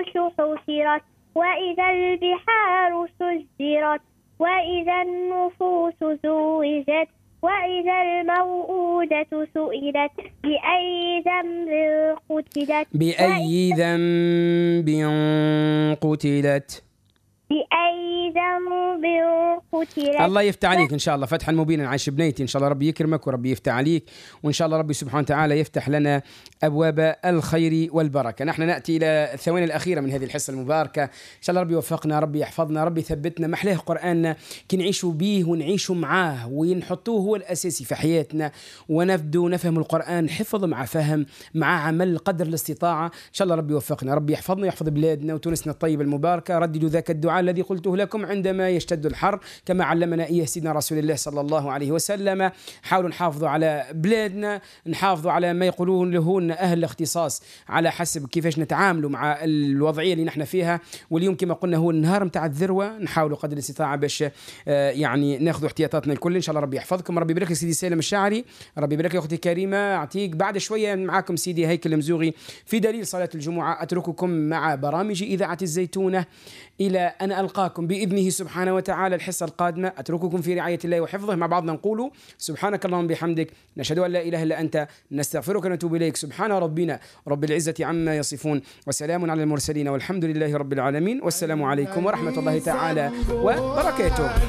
حشرت وإذا البحار سجرت وإذا النفوس زوجت وإذا الموءودة سئلت بأي ذنب قتلت بأي ذنب قتلت بأي ذنب قتلت. الله يفتح عليك إن شاء الله فتحا مبينا عايش بنيتي. إن شاء الله ربي يكرمك وربي يفتح عليك، وإن شاء الله ربي سبحانه وتعالى يفتح لنا أبواب الخير والبركة. نحن نأتي إلى الثواني الأخيرة من هذه الحصة المباركة. إن شاء الله ربي يوفقنا، ربي يحفظنا، ربي يثبتنا. محلاه قرآننا كي نعيشوا به ونعيشوا معاه ونحطوه هو الأساسي في حياتنا، ونبدو نفهم القرآن حفظ مع فهم مع عمل قدر الاستطاعة. إن شاء الله ربي يوفقنا، ربي يحفظنا، يحفظ بلادنا وتونسنا الطيبة المباركة. رددوا ذاك الدعاء الذي قلته لكم عندما يشتد الحر كما علمنا إياه سيدنا رسول الله صلى الله عليه وسلم. حاولوا نحافظوا على بلادنا، نحافظوا على ما يقولون له أهل الاختصاص على حسب كيفاش نتعاملوا مع الوضعية اللي نحن فيها. واليوم كما قلنا هو النهار متاع الذروة، نحاولوا قدر الاستطاعة باش يعني ناخذوا احتياطاتنا الكل. إن شاء الله ربي يحفظكم، ربي يبارك لك سيدي سالم الشاعري، ربي يبارك لك أختي كريمة. أعطيك بعد شوية معاكم سيدي هيكل مزوغي في دليل صلاة الجمعة. أترككم مع برامج إذاعة الزيتونة إلى أن ألقاكم بإذنه سبحانه وتعالى الحصة القادمة. أترككم في رعاية الله وحفظه. مع بعضنا نقول سبحانك اللهم بحمدك، نشهد أن لا إله إلا أنت، نستغفرك ونتوب إليك. سبحان ربنا رب العزة عما يصفون، وسلام على المرسلين، والحمد لله رب العالمين، والسلام عليكم ورحمة الله تعالى وبركاته.